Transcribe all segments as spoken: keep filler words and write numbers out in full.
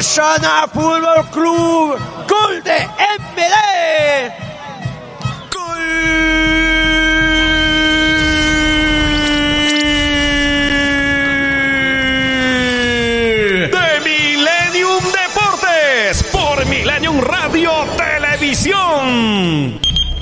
Sana Fútbol Club. Gol de M D. Gol de Millennium Deportes por Millennium Radio Televisión.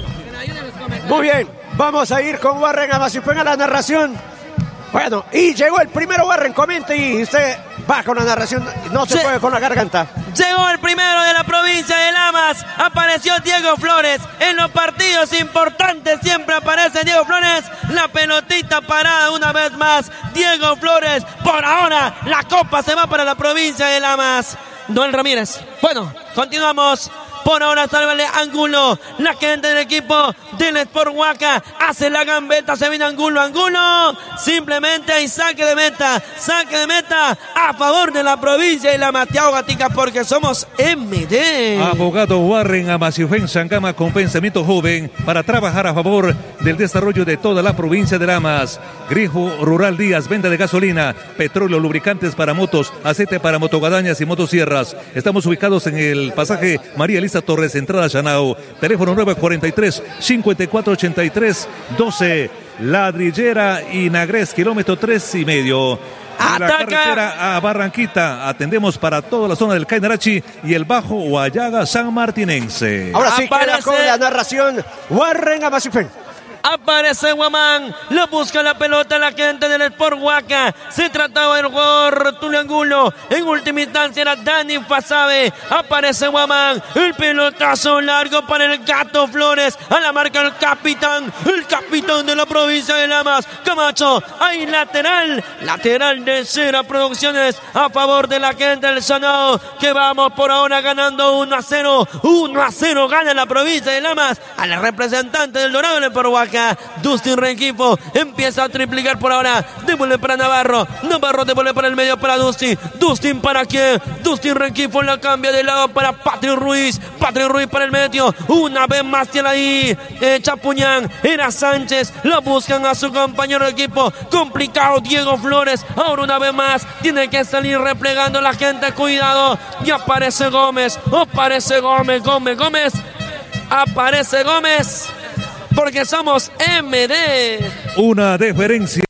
Muy bien, vamos a ir con Warren Amasifen a la narración. Bueno, y llegó el primero, Warren, comente y usted va con la narración, no se puede con la garganta. Llegó el primero de la provincia de Lamas, apareció Diego Flores. En los partidos importantes siempre aparece Diego Flores. La pelotita parada una vez más, Diego Flores. Por ahora la copa se va para la provincia de Lamas. Noel Ramírez. Bueno, continuamos. Por ahora sálvale Angulo, la gente del equipo del Sport Huaca hace la gambeta, se viene Angulo, Angulo, simplemente hay saque de meta, saque de meta a favor de la provincia de la Mateo Gatica porque somos M D. Abogado Warren Amasifen Sangama con pensamiento joven para trabajar a favor del desarrollo de toda la provincia de Lamas. Grijo Rural Díaz, venta de gasolina, petróleo, lubricantes para motos, aceite para motogadañas y motosierras. Estamos ubicados en el pasaje María Elisa Torres, entrada Chanao, teléfono nueve cuatro tres, cinco cuatro ocho tres, doce, Ladrillera y Nagrés, kilómetro tres y medio. En la carretera a Barranquita, atendemos para toda la zona del Cainarachi y el Bajo Guayaga San Martinense. Ahora sí queda con la narración Warren Amasifen. Aparece Guamán, lo busca la pelota la gente del Sport Huaca. Se trataba del jugador Tulio Angulo. En última instancia era Dani Fasabe. Aparece Guamán, el pelotazo largo para el Gato Flores. A la marca el capitán, el capitán de la provincia de Lamas, Camacho. Hay lateral, lateral de Cera Producciones a favor de la gente del Sanao. Que vamos por ahora ganando uno a cero. uno a cero gana la provincia de Lamas a la representante del Dorado del Sport Huaca. Dustin Rengifo empieza a triplicar por ahora. Devuelve para Navarro. Navarro devuelve para el medio para Dustin. Dustin para quién? Dustin Rengifo la cambia de lado para Patrick Ruiz. Patrick Ruiz para el medio. Una vez más tiene ahí eh, Chapuñán. Era Sánchez. Lo buscan a su compañero de equipo. Complicado Diego Flores. Ahora una vez más tiene que salir replegando la gente. Cuidado. Y aparece Gómez. Aparece Gómez. Gómez. Gómez. Aparece Gómez. Porque somos M D. Una deferencia.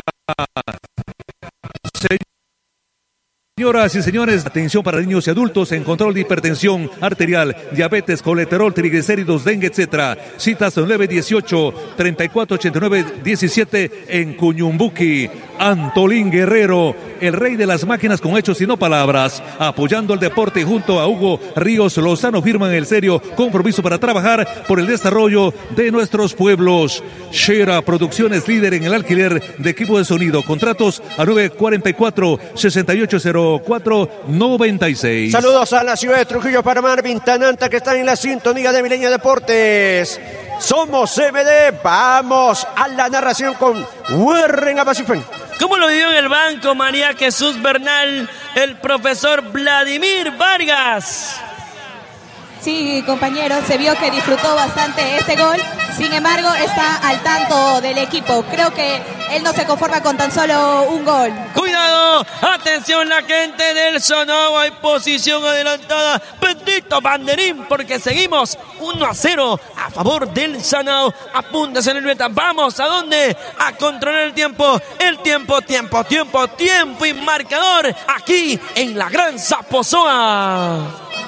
Señoras y señores, atención para niños y adultos en control de hipertensión arterial, diabetes, colesterol, triglicéridos, dengue, etcétera. Citas nueve dieciocho, treinta y cuatro ochenta y nueve diecisiete en Cuñumbuqui. Antolín Guerrero, el rey de las máquinas con hechos y no palabras, apoyando el deporte junto a Hugo Ríos Lozano, firman el serio compromiso para trabajar por el desarrollo de nuestros pueblos. Shera Producciones, líder en el alquiler de equipo de sonido. Contratos a nueve cuatro cuatro, seis ocho cero cuatro nueve seis. Saludos a la ciudad de Trujillo para Marvin Tananta, que está en la sintonía de Millennium Deportes. Somos M D, vamos a la narración con Warren Amasifen. ¿Cómo lo vivió en el banco María Jesús Bernal el profesor Vladimir Vargas? Sí, compañero, se vio que disfrutó bastante este gol. Sin embargo, está al tanto del equipo. Creo que él no se conforma con tan solo un gol. ¡Cuidado! ¡Atención la gente del Sanao! Hay posición adelantada. Bendito banderín, porque seguimos uno a cero a favor del Sanao. Apúntese en el meta. ¿Vamos a dónde? A controlar el tiempo. El tiempo, tiempo, tiempo, tiempo y marcador aquí en la Gran Zaposoa.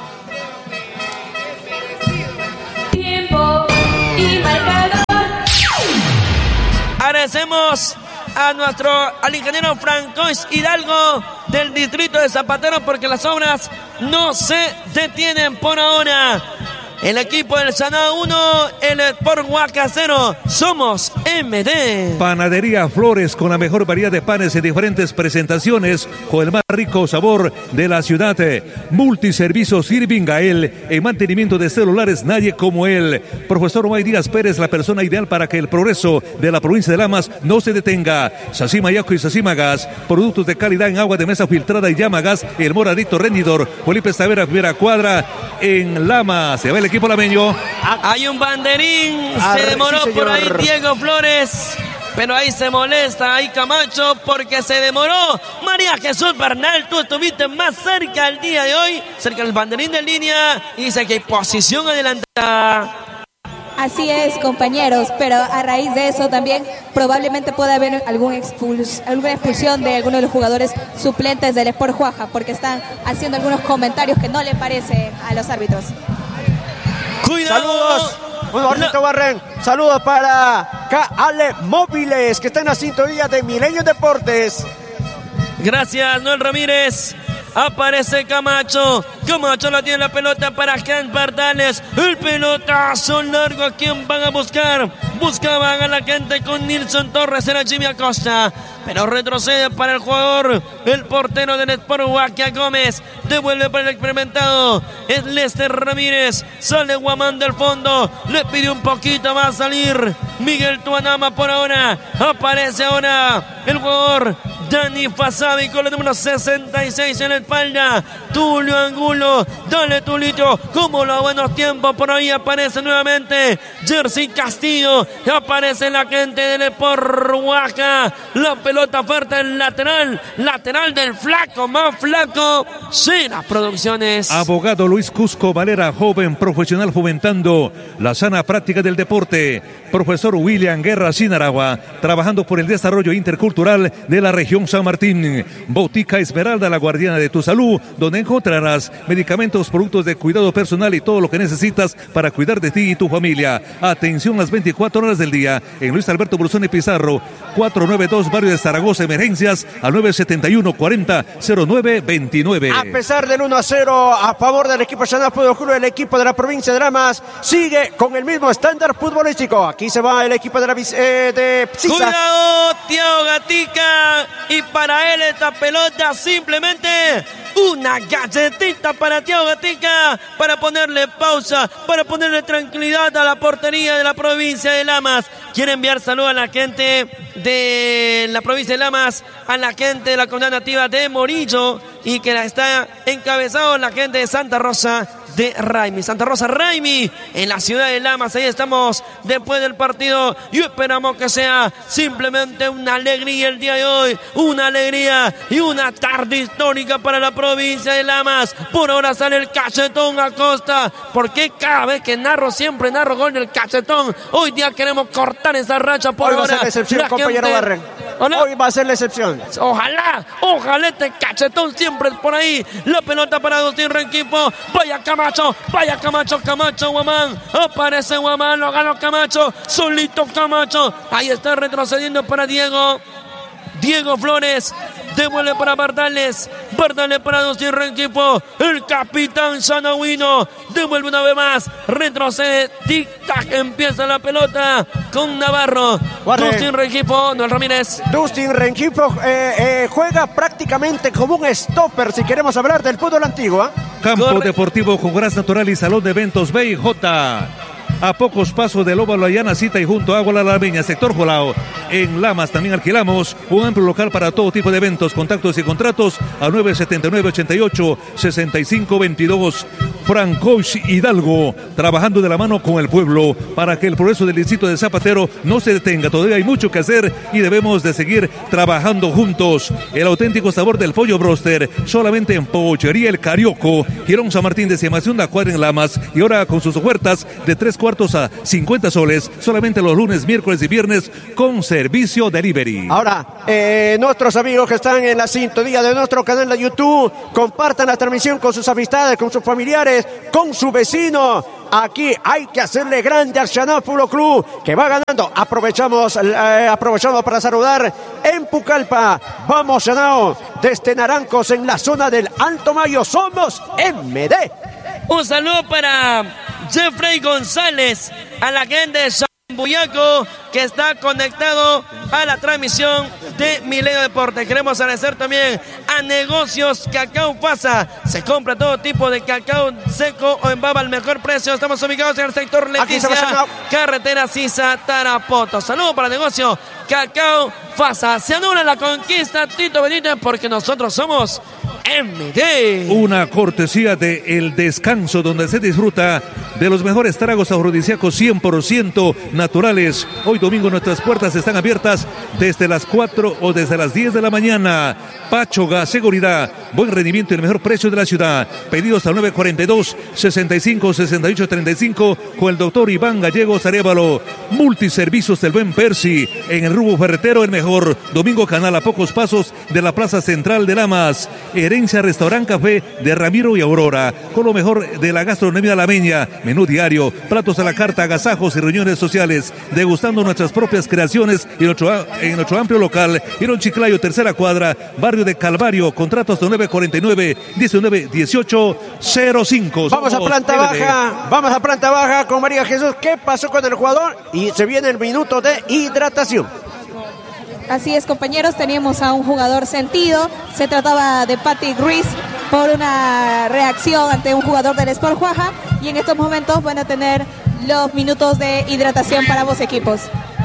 Tiempo y marcador. Agradecemos a nuestro, al ingeniero Francois Hidalgo del distrito de Zapatero porque las obras no se detienen por ahora. El equipo del Sanao uno, el Sport Huaca cero. Somos M D. Panadería Flores, con la mejor variedad de panes en diferentes presentaciones, con el más rico sabor de la ciudad. Multiservicios Irving Gael, en mantenimiento de celulares, nadie como él. Profesor Omay Díaz Pérez, la persona ideal para que el progreso de la provincia de Lamas no se detenga. Sacima Yaco y Sacima Gas, productos de calidad en agua de mesa filtrada y llama gas, el moradito rendidor. Felipe Stavera, primera cuadra en Lamas. Se va el equipo lameño. Hay un banderín, Arre, se demoró sí, por ahí Diego Flores. pero ahí se molesta, ahí Camacho, porque se demoró. María Jesús Bernal, tú estuviste más cerca el día de hoy, cerca del banderín de línea, y dice que hay posición adelantada. Así es, compañeros, pero a raíz de eso también probablemente pueda haber algún expuls alguna expulsión de algunos de los jugadores suplentes del Sport Huaja, porque están haciendo algunos comentarios que no le parecen a los árbitros. ¡Cuidado! ¡Saludos! Un bonito Barren. Saludos para K. Ale Móviles, que está en la sintonía de Milenio Deportes. Gracias, Noel Ramírez. Aparece Camacho. Camacho la tiene la pelota para Jan Bardales. El pelotazo largo. ¿A quién van a buscar? Buscaban a la gente con Nilson Torres. Era Jimmy Acosta. Pero retrocede para el jugador. El portero del Sport Huaca Gómez. Devuelve para el experimentado. Es Lester Ramírez. Sale Guamán del fondo. Le pide un poquito más salir. Miguel Tuanama por ahora. Aparece ahora el jugador Dani Fasabi con el número sesenta y seis en la espalda. Tulio Angulo. Dale, Tulito. Como los buenos tiempos. Por ahí aparece nuevamente Jersey Castillo. Aparece la gente del Sport Huaca. La pelota fuerte en lateral. Lateral del flaco. Más flaco. Sí, las producciones. Abogado Luis Cusco Valera, joven profesional fomentando la sana práctica del deporte. Profesor William Guerra Sinaragua, trabajando por el desarrollo intercultural de la región San Martín. Botica Esmeralda, la guardiana de tu salud, donde encontrarás medicamentos, productos de cuidado personal y todo lo que necesitas para cuidar de ti y tu familia. Atención las veinticuatro horas del día en Luis Alberto Brusoni Pizarro, cuatrocientos noventa y dos, barrio de Zaragoza, emergencias al nueve setenta y uno cuarenta cero nueve veintinueve. A pesar del uno a cero a favor del equipo Xanaf Fútbol Club, el equipo de la provincia de Lamas sigue con el mismo estándar futbolístico. Aquí se va el equipo de la eh, de Psisa. Cuidado, Tiago Gatica. Y para él esta pelota simplemente una galletita para Tiago Gatica, para ponerle pausa, para ponerle tranquilidad a la portería de la provincia de Lamas. Quiere enviar saludos a la gente de la provincia de Lamas, a la gente de la comunidad nativa de Morillo, y que la está encabezado la gente de Santa Rosa de Raimi. Santa Rosa Raimi en la ciudad de Lamas. Ahí estamos después del partido y esperamos que sea simplemente una alegría el día de hoy, una alegría y una tarde histórica para la provincia de Lamas. Por ahora sale el Cachetón Acosta, porque cada vez que narro siempre narro gol del Cachetón. Hoy día queremos cortar esa racha. Por hoy ahora va a ser la excepción, compañero gente... Barren. ¿Hola? Hoy va a ser la excepción. Ojalá, ojalá este Cachetón siempre por ahí. La pelota para Agustín Renquipo. Vaya Camacho, vaya Camacho, Camacho, Guamán. Aparece Guamán, lo ganó Camacho. Solito Camacho. Ahí está retrocediendo para Diego. Diego Flores. Devuelve para Bardales. Bardales para Agustín Renquipo. El capitán Sanahuino. Devuelve una vez más. Retrocede. Tic-tac. Empieza la pelota con Navarro. Agustín Renquipo. Noel Ramírez. Agustín Renquipo eh, eh, juega prácticamente como un stopper, si queremos hablar del fútbol antiguo. ¿eh? Campo Corre. Deportivo con Gras Natural y Salón de Eventos B y J. A pocos pasos del Óvalo Ayana, Cita y junto a Agua La Lameña, sector Jolao. En Lamas también alquilamos un amplio local para todo tipo de eventos, contactos y contratos a nueve setenta y nueve, ochenta y ocho, sesenta y cinco veintidós. Francois Hidalgo, trabajando de la mano con el pueblo para que el progreso del distrito de Zapatero no se detenga. Todavía hay mucho que hacer y debemos de seguir trabajando juntos. El auténtico sabor del pollo broster, solamente en Pollería El Carioco, Girón San Martín, decimación de Acuario en Lamas, y ahora con sus ofertas de tres cuartos a cincuenta soles, solamente los lunes, miércoles y viernes con servicio delivery. Ahora, eh, nuestros amigos que están en la sintonía de nuestro canal de YouTube, compartan la transmisión con sus amistades, con sus familiares, con su vecino. Aquí hay que hacerle grande al Xanaf Fútbol Club, que va ganando. Aprovechamos, eh, aprovechamos para saludar en Pucallpa. Vamos, Xanaf, desde Naranjos, en la zona del Alto Mayo. Somos M D. Un saludo para Jeffrey González, a la gente de Buyaco, que está conectado a la transmisión de Milenio Deporte. Queremos agradecer también a Negocios Cacao Pasa. Se compra todo tipo de cacao seco o en baba al mejor precio. Estamos ubicados en el sector Leticia, carretera Sisa Tarapoto. Saludos para Negocios Cacao Pasa. Se anula la conquista, Tito Benítez, porque nosotros somos M D. Una cortesía de El Descanso, donde se disfruta de los mejores tragos afrodisíacos cien por ciento naturales. Hoy domingo nuestras puertas están abiertas desde las cuatro o desde las diez de la mañana. Pacho Gas, seguridad, buen rendimiento y el mejor precio de la ciudad. Pedidos al nueve cuatro dos, seis cinco, seis ocho tres cinco con el doctor Iván Gallegos Arévalo. Multiservicios del Buen Percy. En el rubro ferretero, el mejor. Domingo Canal, a pocos pasos de la Plaza Central de Lamas. Herencia Restaurant Café de Ramiro y Aurora. Con lo mejor de la gastronomía alameña. Menú diario, platos a la carta, agasajos y reuniones sociales. Degustando nuestras propias creaciones en nuestro, en nuestro amplio local. Irón Chiclayo, tercera cuadra, barrio de Calvario. Contratos de nueve cuarenta y nueve, diecinueve dieciocho cero cinco. Vamos a planta baja, vamos a planta baja con María Jesús. ¿Qué pasó con el jugador? Y se viene el minuto de hidratación. Así es, compañeros, teníamos a un jugador sentido. Se trataba de Patrick Ruiz por una reacción ante un jugador del Sport Juaja. Y en estos momentos van a tener los minutos de hidratación para ambos equipos.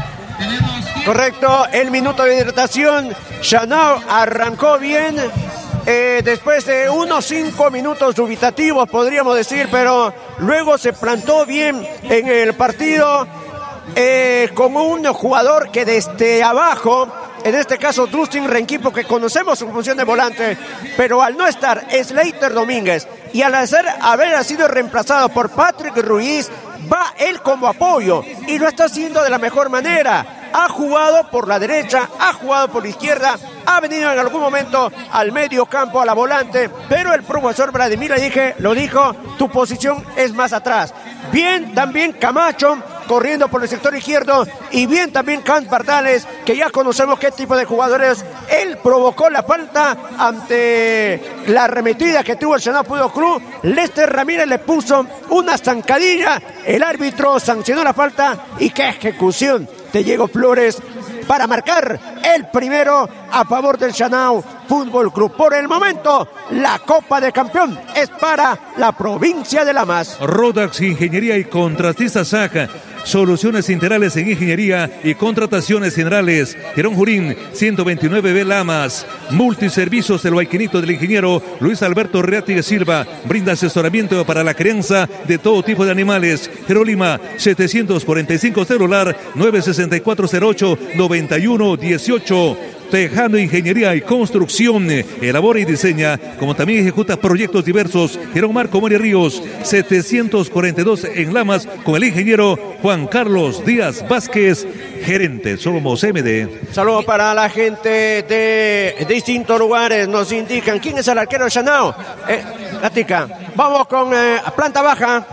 Correcto, el minuto de hidratación. Shanao arrancó bien. Eh, después de unos cinco minutos dubitativos, podríamos decir, pero luego se plantó bien en el partido eh, como un jugador que desde abajo, en este caso Dustin Renquipo, que conocemos su función de volante, pero al no estar Slater Domínguez y al hacer, haber sido reemplazado por Patrick Ruiz, va él como apoyo y lo está haciendo de la mejor manera. Ha jugado por la derecha, ha jugado por la izquierda, ha venido en algún momento al medio campo, a la volante, pero el profesor Vladimir le dije, lo dijo, tu posición es más atrás. Bien también Camacho corriendo por el sector izquierdo y bien también Cans Bardales, que ya conocemos qué tipo de jugadores. Él provocó la falta ante la arremetida que tuvo el Shanao Fútbol Club. Lester Ramírez le puso una zancadilla, el árbitro sancionó la falta y qué ejecución de Diego Flores para marcar el primero a favor del Shanao Fútbol Club. Por el momento, la Copa de Campeón es para la provincia de Lamas. Rodax Ingeniería y Contratistas Saja. Soluciones integrales en ingeniería y contrataciones generales. Jerón Jurín, ciento veintinueve B Lamas. Multiservicios El Huayquinito del ingeniero Luis Alberto Reati de Silva. Brinda asesoramiento para la crianza de todo tipo de animales. Jerolima, setecientos cuarenta y cinco celular, nueve sesenta y cuatro cero ocho, noventa y uno dieciocho. Tejano Ingeniería y Construcción. Elabora y diseña, como también ejecuta proyectos diversos. Jerón Marco Moria Ríos, setecientos cuarenta y dos en Lamas, con el ingeniero Juan Carlos Díaz Vázquez, gerente. Somos M D. Saludos para la gente de distintos lugares. Nos indican quién es el arquero de Shanao. Eh, Gatica, vamos con eh, planta baja.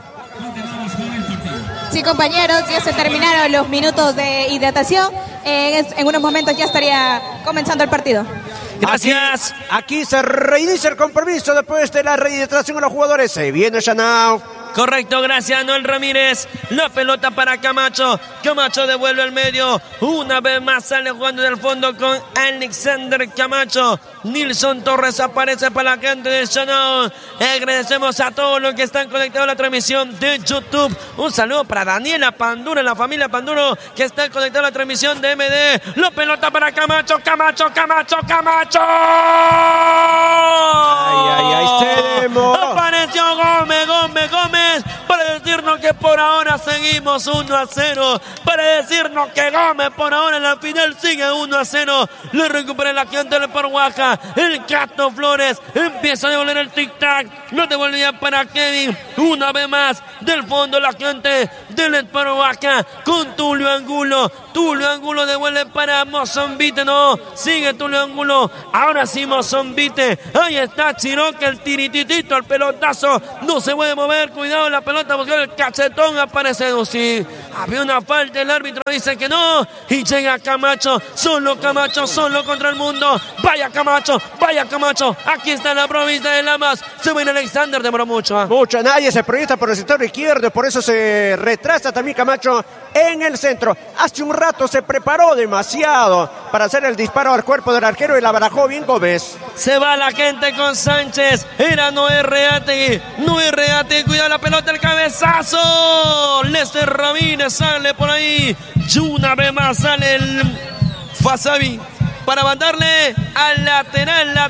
Sí, compañeros, ya se terminaron los minutos de hidratación. Eh, en unos momentos ya estaría comenzando el partido. Gracias. Aquí, aquí se reinicia el compromiso después de la rehidratación de los jugadores. Se viene Shanao. Correcto, gracias Noel Ramírez. La pelota para Camacho. Camacho devuelve al medio. Una vez más sale jugando del fondo con Alexander Camacho. Nilson Torres aparece para la gente de Shanao. Agradecemos a todos los que están conectados a la transmisión de YouTube. Un saludo para Daniela Panduro, la familia Panduro, que está conectada a la transmisión de M D. La pelota para Camacho, Camacho, Camacho, Camacho. Ay, ay, ay, tenemos. Apareció Gómez, Gómez, Gómez. Para decirnos que por ahora seguimos uno a cero. Para decirnos que Gómez por ahora en la final sigue uno a cero. Lo recupera la gente del Porhuaca. El Cato Flores empieza a devolver el tic-tac. Lo devolvía para Kevin. Una vez más del fondo la gente del Porhuaca con Tulio Angulo. Tulio Angulo devuelve para Mozambite. No, sigue Tulio Angulo. Ahora sí Mozambite. Ahí está Chiroque, el tirititito, el pelotazo. No se puede mover. Cuidado, la pelota buscó el cachetón. Aparece Dusi. Había una falta. El árbitro dice que no. Y llega Camacho. Solo Camacho, solo contra el mundo. Vaya Camacho, vaya Camacho. Aquí está la provincia de Lamas. Se viene Alexander, demoró mucho. ¿eh? Mucho, nadie se proyecta por el sector izquierdo. Por eso se retrasa también Camacho en el centro. Hace un rato se preparó demasiado para hacer el disparo al cuerpo del arquero y la barajó bien Gómez. Se va la gente con Sánchez. Era Noé Reategui. Noé Reategui, cuida la pelota, el cabezazo. Lester Ramírez sale por ahí. Y una vez más sale el Fasabi para mandarle al lateral, lateral de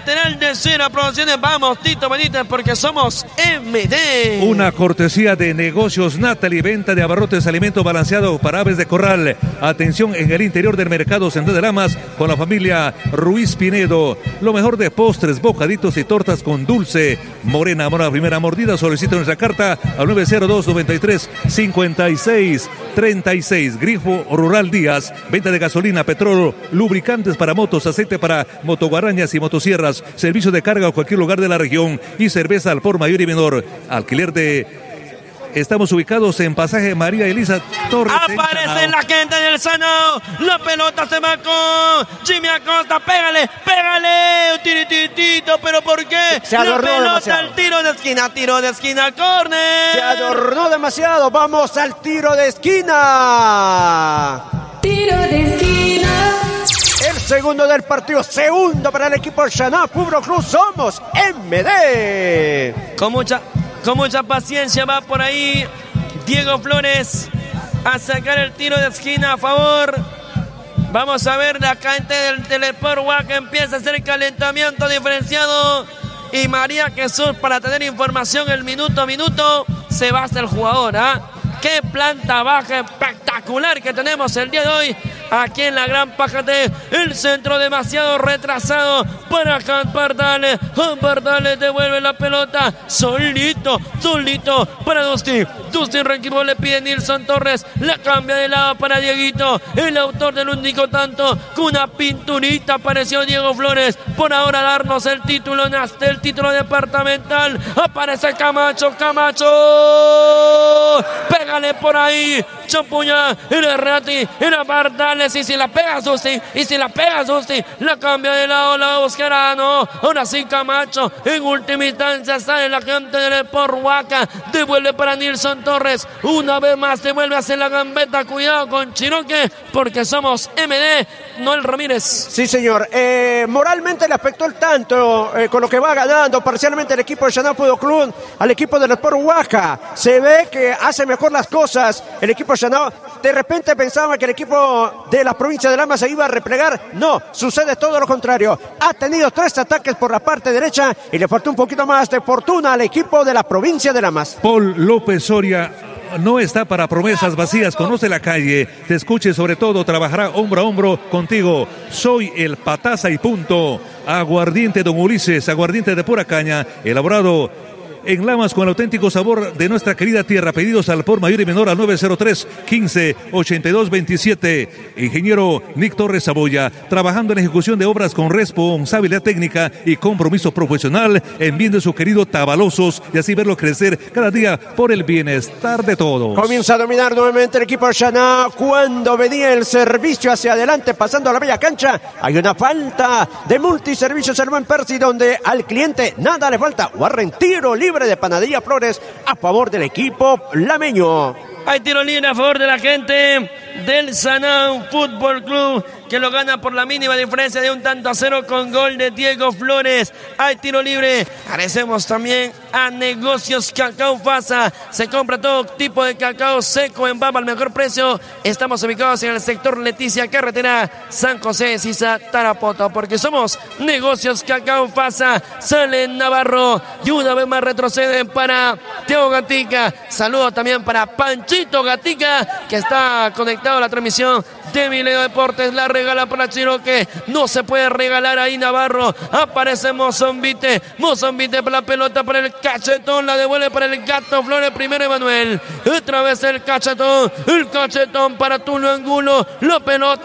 tercera producciones. Vamos, Tito Benítez, porque somos M D. Una cortesía de Negocios Natalie, venta de abarrotes, alimento balanceado para aves de corral. Atención en el interior del mercado Central de Lamas con la familia Ruiz Pinedo. Lo mejor de postres, bocaditos y tortas con dulce. Morena, amor a primera mordida. Solicita nuestra carta al nueve cero dos, noventa y tres, cincuenta y seis, treinta y seis. Grifo Rural Díaz. Venta de gasolina, petróleo, lubricantes para motos, aceite para motoguarañas y motosierras. Servicio de carga a cualquier lugar de la región. Y cerveza al por mayor y menor. Alquiler de... Estamos ubicados en Pasaje María Elisa Torres. Aparece la gente del Sanao. La pelota se va con Jimmy Acosta. Pégale, pégale. Un tirititito, pero ¿por qué? Se adornó la pelota demasiado. al tiro de esquina, tiro de esquina, córner. Se adornó demasiado. Vamos al tiro de esquina. Tiro de esquina. El segundo del partido, segundo para el equipo Xanaf Fútbol Club. Somos M D. Con mucha, con mucha paciencia va por ahí Diego Flores a sacar el tiro de esquina a favor. Vamos a ver la gente del Teleport Huaca empieza a hacer el calentamiento diferenciado. Y María Jesús, para tener información el minuto a minuto, se va hasta el jugador. ¿eh? Qué planta baja espectacular que tenemos el día de hoy aquí en la Gran Pajate. El centro demasiado retrasado para Juan Pardales. Juan Pardales devuelve la pelota solito, solito para Dustin. Dustin Renquivo le pide Nilson Torres. La cambia de lado para Dieguito. El autor del único tanto. Con una pinturita apareció Diego Flores. Por ahora darnos el título, el título departamental. Aparece Camacho, Camacho. Pégale por ahí. Champuña, era Rati, era Pardales. Y si la pega Dustin, y si la pega Dustin, la cambia de lado, la buscará, no. Ahora sí Camacho. En última instancia sale la gente del Sport Huaca. Devuelve para Nilson Torres. Una vez más devuelve a hacer la gambeta. Cuidado con Chiroque, porque somos M D. Noel Ramírez. Sí, señor. Eh, moralmente le afectó el tanto eh, con lo que va ganando parcialmente el equipo de Xanaf Fútbol Club al equipo del Sport Huaca. Se ve que hace mejor las cosas el equipo de Xanaf. De repente pensaba que el equipo de la provincia de Lamas se iba a replegar. No, sucede todo lo contrario. Ha tenido tres ataques por la parte derecha y le faltó un poquito más de fortuna al equipo de la provincia de Lamas. Paul López Soria no está para promesas vacías, conoce la calle, te escuche, sobre todo trabajará hombro a hombro contigo. Soy el Pataza y punto. Aguardiente Don Ulises, aguardiente de pura caña, elaborado en Lamas con el auténtico sabor de nuestra querida tierra. Pedidos al por mayor y menor al nueve cero tres, quince, ochenta y dos veintisiete. Ingeniero Nick Torres Saboya, trabajando en ejecución de obras con responsabilidad técnica y compromiso profesional en bien de su querido Tabalosos, y así verlo crecer cada día por el bienestar de todos. Comienza a dominar nuevamente el equipo de Xanaf. Cuando venía el servicio hacia adelante, pasando a la bella cancha, hay una falta de multiservicios Herman Percy, donde al cliente nada le falta. Warren, tiro libre de Panadería Flores a favor del equipo lameño. Hay tiro libre a favor de la gente del Sanao Fútbol Club, que lo gana por la mínima diferencia de un tanto a cero con gol de Diego Flores. Hay tiro libre. Agradecemos también a Negocios Cacao Fasa. Se compra todo tipo de cacao seco en Bamba al mejor precio. Estamos ubicados en el sector Leticia, carretera San José de Sisa, Tarapoto, porque somos Negocios Cacao Fasa. Sale Navarro y una vez más retrocede para Teo Gatica. Saludo también para Panchito Gatica, que está conectado a la transmisión de Milenio Deportes. La regala para Chiroque. No se puede regalar ahí Navarro. Aparece Mozambite. Mozambite para la pelota, para el cachetón. La devuelve para el Gato Flores. Primero Emanuel. Otra vez el cachetón. El cachetón para Tulio Angulo. La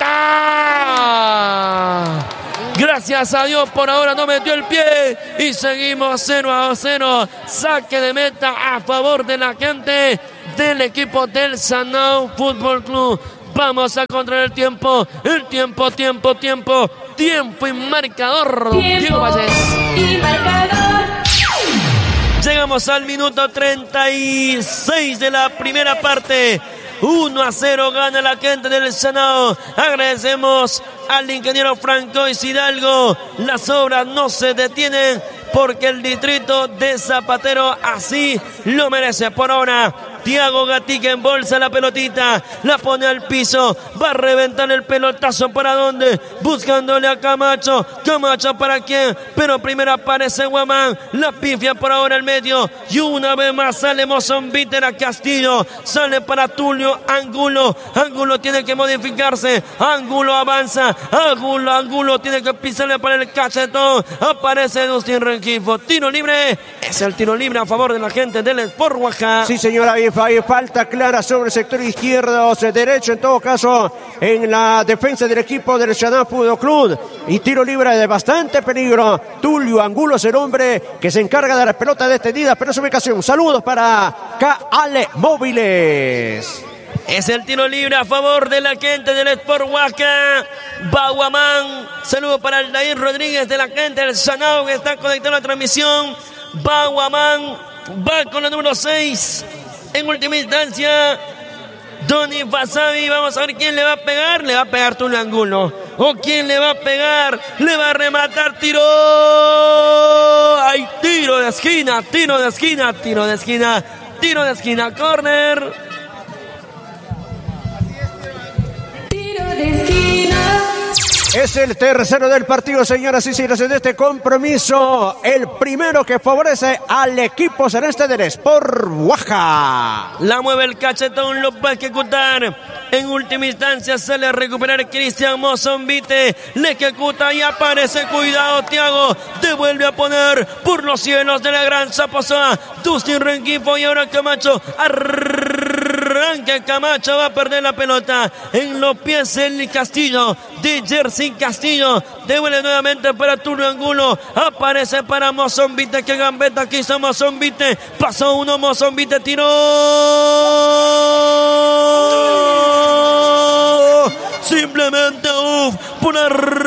pelota. Gracias a Dios por ahora no metió el pie. Y seguimos cero a cero. Saque de meta a favor de la gente del equipo del Sanao Fútbol Club. Vamos a controlar el tiempo. El tiempo, tiempo, tiempo. Tiempo y marcador. Tiempo Diego Valles. y marcador. Llegamos al minuto treinta y seis de la primera parte. uno a cero gana la gente del Sanao. Agradecemos al ingeniero Francois Hidalgo. Las obras no se detienen porque el distrito de Zapatero así lo merece. Por ahora Thiago Gatica embolsa la pelotita, la pone al piso, va a reventar el pelotazo. ¿Para dónde? Buscándole a Camacho. Camacho para quién, pero primero aparece Guamán, la pifia por ahora al medio y una vez más sale Mozambique a Castillo, sale para Tulio Angulo. Angulo tiene que modificarse, Angulo avanza, Angulo, Angulo tiene que pisarle para el cachetón. Aparece Dustin Rengifo, tiro libre, es el tiro libre a favor de la gente del Sport Oaxaca. Sí, señora, hay falta clara sobre el sector izquierdo, o derecho en todo caso, en la defensa del equipo del Xanaf Fútbol Club, y tiro libre de bastante peligro. Tulio Angulo es el hombre que se encarga de la pelota detenida, pero es ubicación. Saludos para K Ale Móviles. Es el tiro libre a favor de la gente del Sport Oaxaca. Baguamán. Saludos para Aldair Rodríguez de la gente del Sanao que está conectando la transmisión. Baguamán va con la número seis. En última instancia, Donny Fasabi. Vamos a ver quién le va a pegar. Le va a pegar Tulio Angulo. ¿O quién le va a pegar? Le va a rematar. Tiro. Hay tiro de esquina. Tiro de esquina. Tiro de esquina. Tiro de esquina. Corner. Tiro de esquina. Es el tercero del partido, señoras y señores, de este compromiso. El primero que favorece al equipo celeste del Sport Oaxaca. La mueve el cachetón, lo va a ejecutar. En última instancia sale a recuperar Cristian Mozambique. Le ejecuta y aparece. Cuidado, Thiago. Devuelve a poner por los cielos de la Gran Zaposoa. Dustin Rengifo y ahora Camacho. Arranca Camacho, va a perder la pelota en los pies el Castillo de Jersey Castillo. Devuelve nuevamente para Tulio Angulo. Aparece para Mozambique, que gambeta quiso Mozambique. Pasó uno, Mozambique tiró. Simplemente uff, por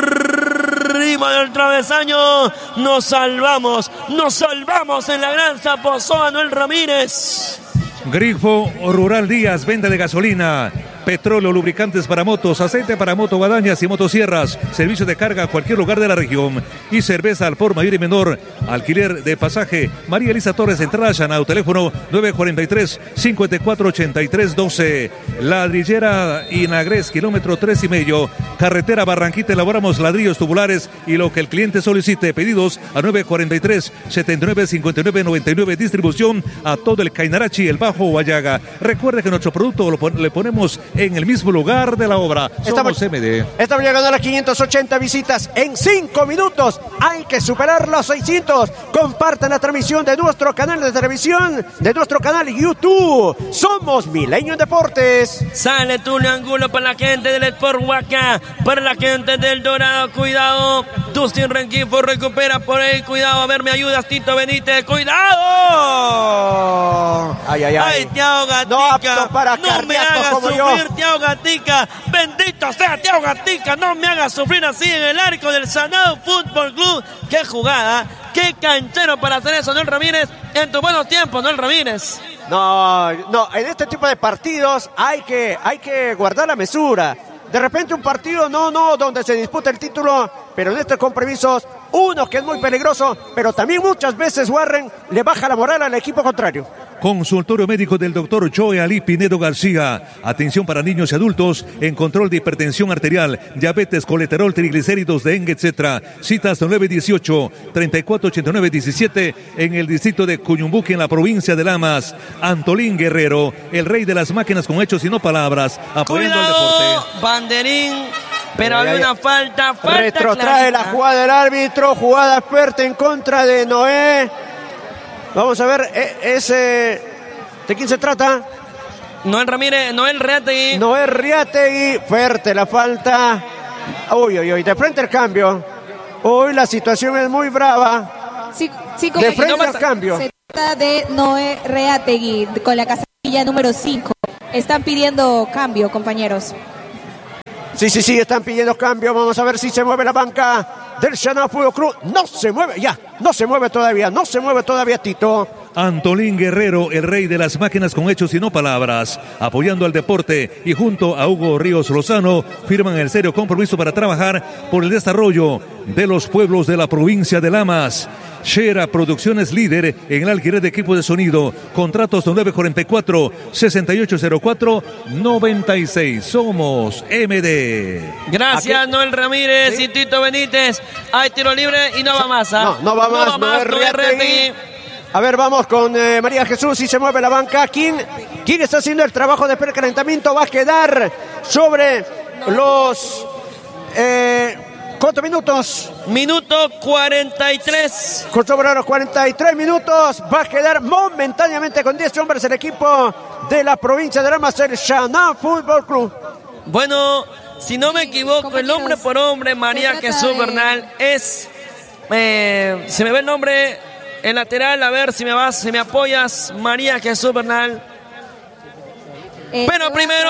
arriba del travesaño. Nos salvamos, nos salvamos en la Gran Zaposoa, Noel Ramírez. Grifo Rural Díaz, venta de gasolina, petróleo, lubricantes para motos, aceite para moto, guadañas y motosierras, servicio de carga a cualquier lugar de la región y cerveza al por mayor y menor, alquiler de pasaje. María Elisa Torres, entrada Xanao, teléfono nueve cuatro tres, cinco cuatro ocho tres uno dos. Ladrillera Inagres, kilómetro tres y medio, carretera Barranquita, elaboramos ladrillos tubulares y lo que el cliente solicite. Pedidos a nueve cuatro tres, setenta y nueve, cincuenta y nueve, noventa y nueve, distribución a todo el Cainarachi, el Bajo Guayaga. Recuerde que nuestro producto lo pon- le ponemos en el mismo lugar de la obra. Somos Estamos, M D. estamos llegando a las quinientas ochenta visitas en cinco minutos. Hay que superar los seiscientos. Compartan la transmisión de nuestro canal de televisión, de nuestro canal YouTube. Somos Milenio Deportes. Sale Tulio Angulo para la gente del Sport Oaxaca, para la gente del Dorado. Cuidado, Dustin Rengifo recupera por ahí. Cuidado, a ver, me ayudas, Tito Benítez. ¡Cuidado! Ay, ay, ay. Ay, Thiago Gatica. No apto para no me cardíacos hagas como yo. sufrir, Thiago Gatica. Bendito sea Thiago Gatica. No me hagas sufrir así en el arco del Sanao Fútbol Club. Qué jugada, qué canchero para hacer eso, Noel Ramírez. En tus buenos tiempos, Noel Ramírez. No, no, en este tipo de partidos hay que, hay que guardar la mesura. De repente un partido, no, no, donde se disputa el título, pero en estos compromisos, uno que es muy peligroso, pero también muchas veces Warren le baja la moral al equipo contrario. Consultorio médico del doctor Joe Ali Pinedo García. Atención para niños y adultos en control de hipertensión arterial, diabetes, colesterol, triglicéridos, dengue, etcétera. Citas nueve dieciocho, treinta y cuatro ochenta y nueve diecisiete en el distrito de Cuyumbuque, en la provincia de Lamas. Antolín Guerrero, el rey de las máquinas con hechos y no palabras, apoyando al Cuidado, deporte. banderín. Pero Ay, hay ay, una falta, falta Retrotrae clarita. la jugada del árbitro, jugada fuerte en contra de Noé. Vamos a ver, eh, ese, ¿de quién se trata? Noel Ramírez, Noel Reategui. Noé Riategui, fuerte la falta. Uy, uy, uy, de frente al cambio. Hoy la situación es muy brava. Sí, sí, De frente compañeros, al cambio. se trata de Noé Reategui con la casilla número cinco. Están pidiendo cambio, compañeros. Sí, sí, sí, están pidiendo cambio. Vamos a ver si se mueve la banca del Xanao Fútbol Club. No se mueve, ya, no se mueve todavía, no se mueve todavía Tito. Antolín Guerrero, el rey de las máquinas con hechos y no palabras, apoyando al deporte y junto a Hugo Ríos Lozano firman el serio compromiso para trabajar por el desarrollo de los pueblos de la provincia de Lamas. Shera Producciones, líder en el alquiler de equipo de sonido. Contratos nueve cuatro cuatro, seis ocho cero cuatro, nueve seis. Somos M D. Gracias, Aquí. Noel Ramírez ¿Sí? y Tito Benítez. Hay tiro libre y no va más. ¿eh? No, no va más. No va más, Noel Noel Riategui. Riategui. A ver, vamos con eh, María Jesús y se mueve la banca. ¿Quién, ¿Quién está haciendo el trabajo de precalentamiento? Va a quedar sobre los... Eh, ¿Cuántos minutos? Minuto cuarenta y tres. Con sobre los cuarenta y tres minutos va a quedar momentáneamente con diez hombres el equipo de la provincia de Lamas, el Xaná Fútbol Club. Bueno, si no me equivoco, el hombre por hombre, María Jesús de... Bernal, es... Eh, se me ve el nombre... El lateral, a ver si me vas, si me apoyas, María Jesús Bernal. Eh, Pero primero,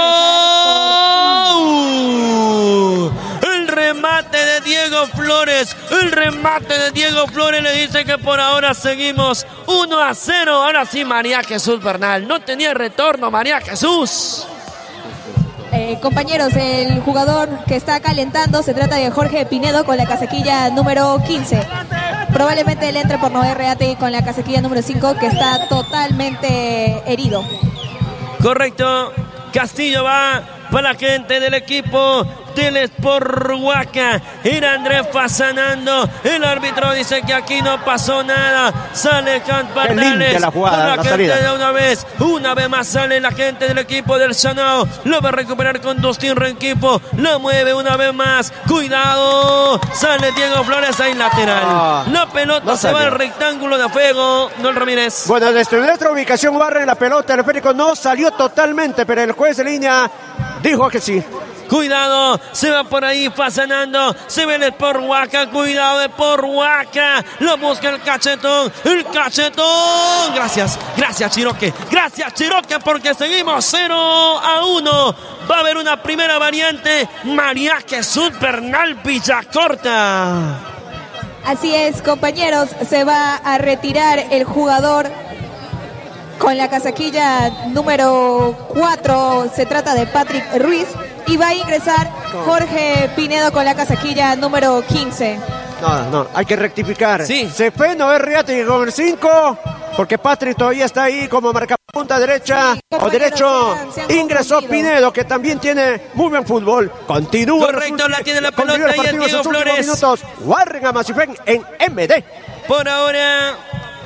uh, el remate de Diego Flores. El remate de Diego Flores le dice que por ahora seguimos uno a cero. Ahora sí, María Jesús Bernal. No tenía retorno, María Jesús. Eh, compañeros, el jugador que está calentando se trata de Jorge Pinedo con la casaquilla número quince. Probablemente él entre por Noé Reate con la casaquilla número cinco, que está totalmente herido. Correcto. Castillo va para la gente del equipo del Sport Huaca. Era Andrés Fasanando. El árbitro dice que aquí no pasó nada. Sale Campanales. La jugada, para la, la gente salida. de una vez. Una vez más sale la gente del equipo del Sanao. Lo va a recuperar con Dustin Renquipo. Lo mueve una vez más. Cuidado. Sale Diego Flores ahí lateral. Ah, la pelota no se salió. Va al rectángulo de fuego. Noel Ramírez. Bueno, desde nuestra ubicación barre la pelota. El esférico no salió totalmente, pero el juez de línea dijo que sí. Cuidado, se va por ahí Fasanando, se ve el Sport Huaca, cuidado de Sport Huaca, lo busca el cachetón, el cachetón, gracias, gracias Chiroque, gracias Chiroque porque seguimos cero a uno, va a haber una primera variante, María Jesús Bernal Villacorta. Así es, compañeros, se va a retirar el jugador con la casaquilla número cuatro, se trata de Patrick Ruiz. Y va a ingresar Jorge Pinedo con la casaquilla número quince. No, no, hay que rectificar. Sí. Se fue Noé Riategui con el cinco, porque Patrick todavía está ahí como marcapunta derecha sí, o derecho. Se han, se han ingresó confundido. Pinedo, que también tiene muy buen fútbol. Continúa. Correcto, la tiene la pelota y el Diego Flores. Minutos. Warren Amasifen en M D. Por ahora,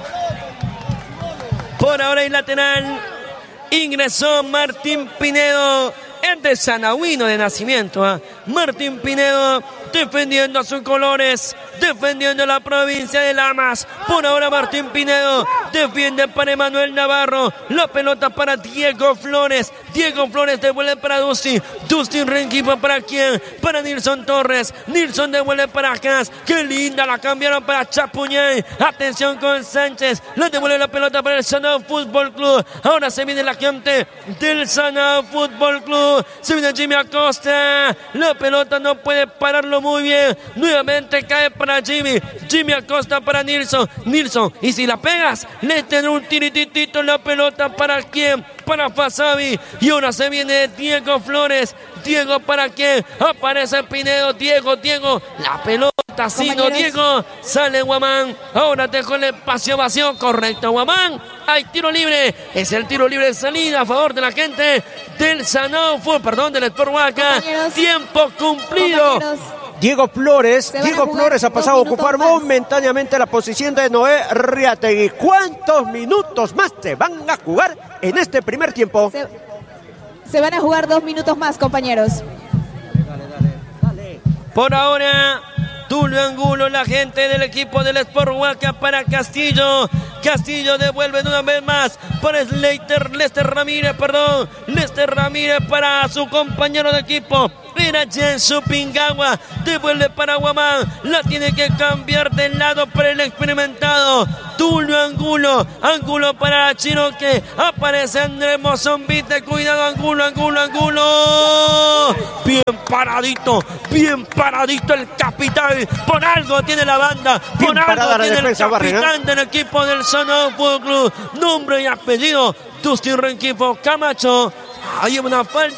por ahora el lateral ingresó Martín Pinedo. Es de Sanauino de nacimiento, ¿eh? Martín Pinedo defendiendo a sus colores, defendiendo la provincia de Lamas. Por ahora Martín Pinedo defiende para Emanuel Navarro. La pelota para Diego Flores. Diego Flores devuelve para Dustin. Dustin Renquipo para quién? Para Nilson Torres. Nilson devuelve para Cas. Qué linda, la cambiaron para Chapuñay. Atención con Sánchez. La devuelve la pelota para el Sanao Fútbol Club. Ahora se viene la gente del Sanao Fútbol Club. Se viene Jimmy Acosta. La pelota no puede pararlo muy bien. Nuevamente cae para Jimmy. Jimmy Acosta para Nilson. Nilson. Y si la pegas, le tendrá un tirititito en la pelota. ¿Para quién? Para Fasabi. Y ahora se viene Diego Flores. Diego para quién? Aparece Pinedo. Diego, Diego. La pelota. Si no, Diego. Sale Guamán. Ahora dejó el espacio vacío. Correcto, Guamán. Hay tiro libre. Es el tiro libre de salida a favor de la gente del Sanao. Fue, perdón, del Sport Huaca. Tiempo cumplido. Diego Flores, Diego Flores ha pasado a ocupar más. momentáneamente la posición de Noé Riategui. ¿Cuántos minutos más se van a jugar en este primer tiempo? Se, se van a jugar dos minutos más, compañeros. Dale, dale, dale. Por ahora, Tulio Angulo, la gente del equipo del Sport Huaca para Castillo. Castillo devuelve una vez más para Lester, Lester Ramírez, perdón. Lester Ramírez para su compañero de equipo. espera Jensu Pingagua. Devuelve para Guamán. La tiene que cambiar de lado para el experimentado Tulio Angulo. Angulo para Chiroque. Aparece Andrés Mozombite. Cuidado, Angulo, Angulo, Angulo. Bien paradito, bien paradito el capitán. Por algo tiene la banda. Por Bien algo tiene el capitán Barriga. del equipo del Sanado Fútbol Club. Nombre y apellido, Dustin Renquifo Camacho. Hay una falta.